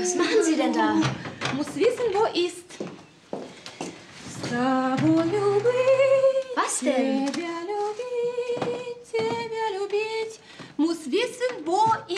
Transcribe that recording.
Was machen Sie denn da? Muss wissen, wo ist. Was denn?